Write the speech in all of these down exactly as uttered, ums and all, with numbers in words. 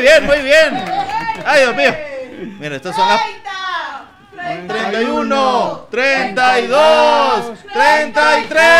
bien, muy bien. Ay, Dios mío. Mira, estas son las... treinta y uno, treinta y dos, treinta y tres.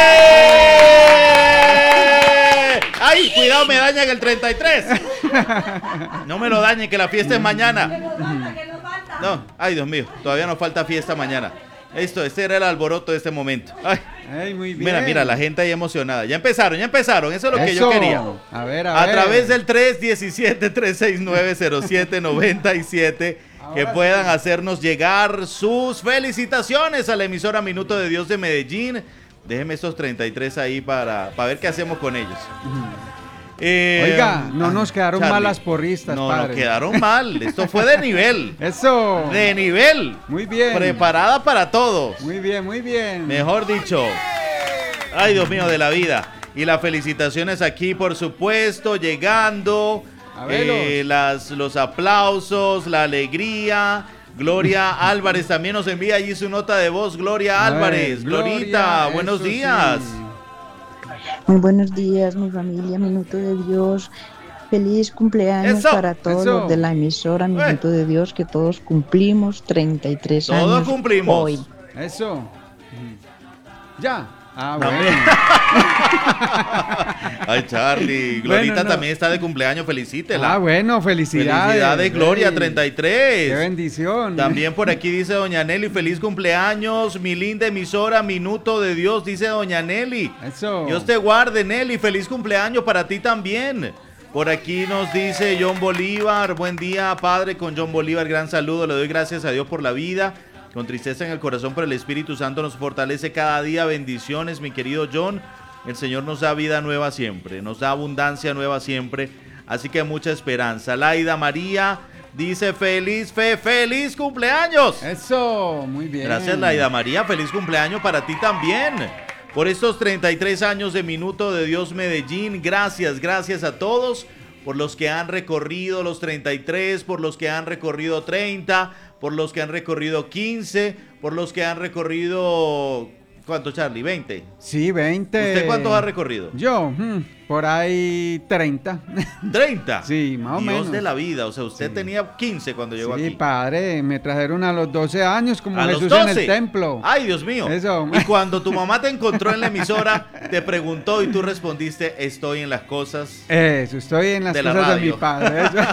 Ay, cuidado, me dañan el treinta y tres. No me lo dañen, que la fiesta es mañana. No, ay, Dios mío, todavía nos falta fiesta mañana. Esto, este era el alboroto de este momento. Ay, ay, muy bien. Mira, mira, la gente ahí emocionada. Ya empezaron, ya empezaron. Eso es lo Eso. que yo quería. A ver, a, a ver. través del tres uno siete, tres seis nueve, cero siete nueve siete que Ahora puedan sí. hacernos llegar sus felicitaciones a la emisora Minuto de Dios de Medellín. Déjenme estos treinta y tres ahí para, para ver qué hacemos con ellos. Eh, Oiga, no nos quedaron Charlie, mal las porristas, no, padre. No, quedaron mal. Esto fue de nivel. Eso. De nivel. Muy bien. Preparada para todos. Muy bien, muy bien. Mejor dicho. Ay, Dios mío, de la vida. Y las felicitaciones aquí, por supuesto, llegando. A Eh, las, los aplausos, la alegría. Gloria Álvarez también nos envía allí su nota de voz. Gloria A ver, Álvarez. Gloria, Glorita, buenos eso días. sí. Muy buenos días, mi familia, Minuto de Dios. Feliz cumpleaños Eso, para todos eso. los de la emisora Minuto de Dios, que todos cumplimos treinta y tres años. Todos cumplimos. Hoy. Eso. Ya. Ah, También. bueno. Ay, Charlie. Glorita Bueno, no. también está de cumpleaños. Felicítela. Ah, bueno, felicidades. Felicidades, Gloria, Ey, treinta y tres. Qué bendición. También por aquí dice doña Nelly, feliz cumpleaños, mi linda emisora, Minuto de Dios, dice doña Nelly. Eso. Dios te guarde, Nelly, feliz cumpleaños para ti también. Por aquí nos dice John Bolívar, buen día, padre, con John Bolívar, gran saludo, le doy gracias a Dios por la vida. Con tristeza en el corazón, pero el Espíritu Santo nos fortalece cada día. Bendiciones, mi querido John. El Señor nos da vida nueva siempre, nos da abundancia nueva siempre. Así que mucha esperanza. Laida María dice feliz, fe, feliz cumpleaños. Eso, muy bien. Gracias, Laida María. Feliz cumpleaños para ti también. Por estos treinta y tres años de Minuto de Dios Medellín. Gracias, gracias a todos. Por los que han recorrido los treinta y tres, por los que han recorrido treinta, por los que han recorrido quince, por los que han recorrido... ¿Cuánto, Charlie? ¿veinte? Sí, veinte. ¿Usted cuántos ha recorrido? Yo, hmm, por ahí treinta. ¿treinta? Sí, más o Dios menos. de la vida, o sea, usted Sí. tenía quince cuando llegó Sí, aquí. padre, me trajeron a los doce años como A los Jesús en doce. el templo. Ay, Dios mío. Eso. Y cuando tu mamá te encontró en la emisora, te preguntó y tú respondiste, estoy en las cosas... Eso, estoy en las De la cosas de radio. mi padre. Eso.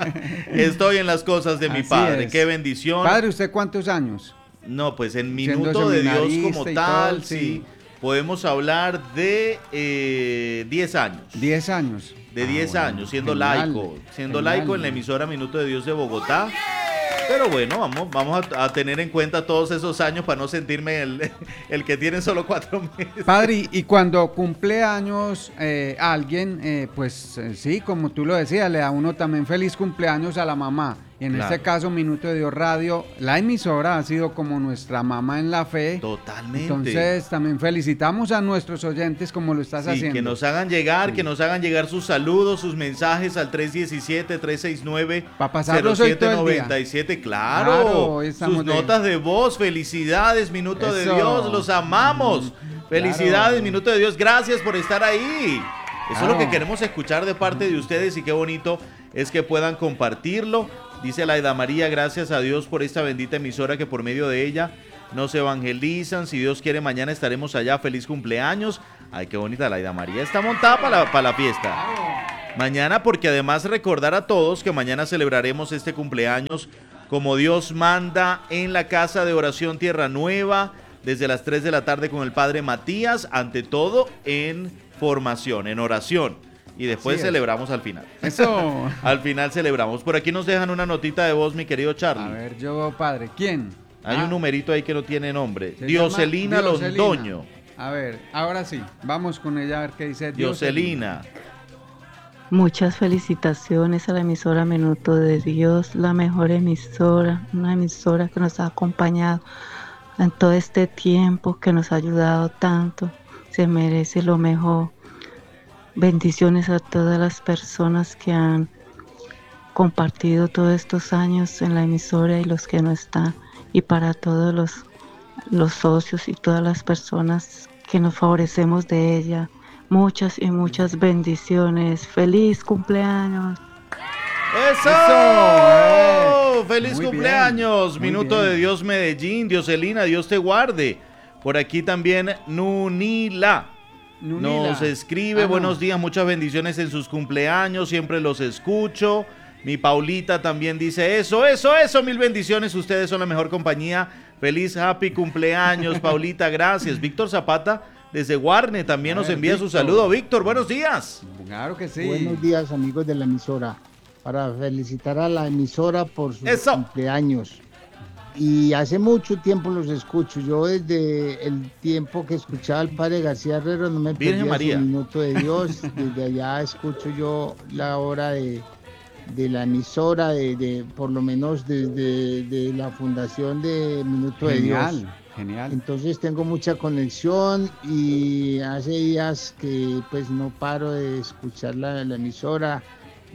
Estoy en las cosas de mi Así padre. es. Qué bendición. Padre, ¿usted cuántos años? No, pues en Siendo Minuto de Dios seminarista como y tal, todo, sí. sí. Podemos hablar de eh, diez años. diez años. De Ah, diez bueno, años, siendo genial, laico. Siendo genial. laico en la emisora Minuto de Dios de Bogotá. Pero bueno, vamos, vamos a, a tener en cuenta todos esos años para no sentirme el, el que tiene solo cuatro meses. Padre, y cuando cumple años eh, alguien, eh, pues eh, sí, como tú lo decías, le da uno también feliz cumpleaños a la mamá. Y en Claro. este caso, Minuto de Dios Radio, la emisora ha sido como nuestra mamá en la fe. Totalmente. Entonces, también felicitamos a nuestros oyentes como lo estás Sí, haciendo. que nos hagan llegar, que nos hagan llegar sus saludos, sus mensajes al tres uno siete, tres seis nueve, Pa' cero pasarlos hoy siete todo el día. nueve siete. Claro, Claro, hoy estamos sus de- notas de voz, felicidades, Minuto de Eso. Dios, los amamos. Felicidades, claro. Minuto de Dios, gracias por estar ahí. Eso es lo Claro. que queremos escuchar de parte de ustedes y qué bonito es que puedan compartirlo. Dice Laida María, gracias a Dios por esta bendita emisora que por medio de ella nos evangelizan. Si Dios quiere, mañana estaremos allá. Feliz cumpleaños. Ay, qué bonita Laida María. Está montada para la, para la fiesta. Mañana, porque además recordar a todos que mañana celebraremos este cumpleaños como Dios manda en la Casa de Oración Tierra Nueva, desde las tres de la tarde con el Padre Matías, ante todo en formación, en oración. Y después Así es. celebramos al final. Eso. Al final celebramos. Por aquí nos dejan una notita de voz, mi querido Charlie. A ver, yo, padre, ¿quién? Hay Ah, un numerito ahí que no tiene nombre. se Dioselina llama Dioselina. Londoño. A ver, ahora sí, vamos con ella a ver qué dice Dioselina. Muchas felicitaciones a la emisora Minuto de Dios, la mejor emisora, una emisora que nos ha acompañado en todo este tiempo, que nos ha ayudado tanto, se merece lo mejor. Bendiciones a todas las personas que han compartido todos estos años en la emisora y los que no están, y para todos los, los socios y todas las personas que nos favorecemos de ella. Muchas y muchas bendiciones. ¡Feliz cumpleaños! ¡Eso! Eso, eh. ¡Feliz Muy cumpleaños! bien, muy Minuto bien. de Dios Medellín, Dioselina, Dios te guarde. Por aquí también Nunila. Nunila. Nos escribe, Ah, no. buenos días, muchas bendiciones en sus cumpleaños, siempre los escucho. Mi Paulita también dice eso, eso, eso, mil bendiciones, ustedes son la mejor compañía. Feliz, happy cumpleaños, Paulita, gracias. Víctor Zapata desde Guarne también A nos ver, envía su Víctor. saludo. Víctor, buenos días. Claro que sí. Buenos días, amigos de la emisora. Para felicitar a la emisora por sus Eso. cumpleaños. Y hace mucho tiempo los escucho. Yo desde el tiempo que escuchaba al padre García Herrero no me Virgen perdía María. su minuto de Dios. Desde allá escucho yo la hora de, de la emisora, de, de por lo menos desde de la fundación de Minuto de Dios. Genial, genial. Entonces tengo mucha conexión y hace días que pues no paro de escuchar la, la emisora,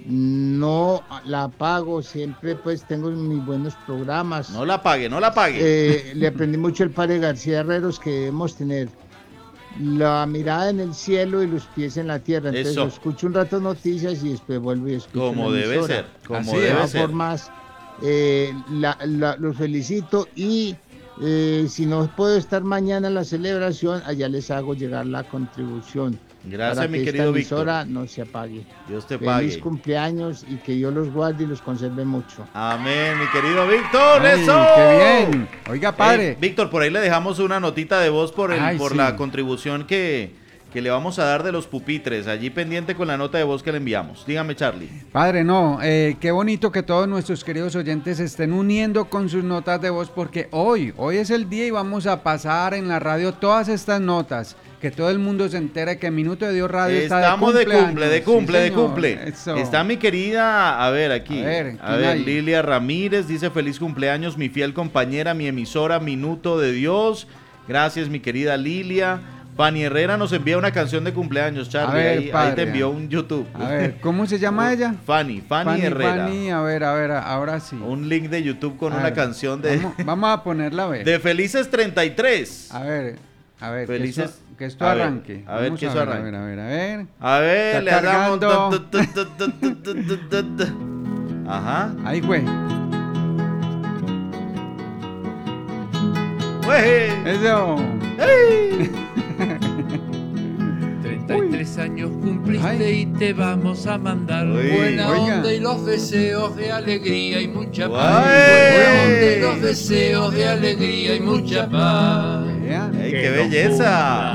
no la apago, siempre pues tengo mis buenos programas. No la pague, no la pague. Eh, le aprendí mucho el padre García Herreros que debemos tener la mirada en el cielo y los pies en la tierra. Entonces Eso. escucho un rato noticias y después vuelvo y escucho Como la debe emisora. ser, como Así De debe todas ser. formas, eh, la- la- los felicito y eh, si no puedo estar mañana en la celebración, allá les hago llegar la contribución. Gracias, para mi que querido esta emisora Víctor. no se apague. Dios te Feliz pague. cumpleaños y que Dios los guarde y los conserve mucho. Amén, mi querido Víctor. Ay, ¡Eso! qué bien. Oiga, padre. Eh, Víctor, por ahí le dejamos una notita de voz por, el, Ay, por sí. la contribución que, que le vamos a dar de los pupitres. Allí pendiente con la nota de voz que le enviamos. Dígame, Charlie. Padre, no, eh, qué bonito que todos nuestros queridos oyentes se estén uniendo con sus notas de voz porque hoy, hoy es el día y vamos a pasar en la radio todas estas notas, que todo el mundo se entere que Minuto de Dios Radio está Estamos de de cumpleaños. cumple, de Sí, cumple, de señor, cumple. eso. Está mi querida, a ver, aquí. A ver, A ¿quién ver, hay? Lilia Ramírez dice feliz cumpleaños, mi fiel compañera, mi emisora, Minuto de Dios. Gracias, mi querida Lilia. Fanny Herrera nos envía una canción de cumpleaños, Charlie. A ver, ahí, ahí padre. te envió un YouTube. A ver, ¿cómo se llama ella? Fanny, Fanny, Herrera. Fanny, a ver, a ver, ahora sí. Un link de YouTube con A una ver, canción de, Vamos, vamos a ponerla a ver. de Felices treinta y tres. A ver, a ver, Felices- que esto, que esto a ver, arranque. a ver, Vamos que a eso ver, arranque. A ver, a ver, a ver. A ver, Está le damos. cargando. tu, tu, tu, tu, tu, tu, tu, tu. Ajá. Ahí fue. Güey. Eso. ¡Ey! treinta y tres años cumpliste Ay. y te vamos a mandar Uy. buena Oiga. onda y los deseos de alegría y mucha Guay. paz. Buena onda y los deseos de alegría y mucha paz. Vea. ¡Ey, qué belleza!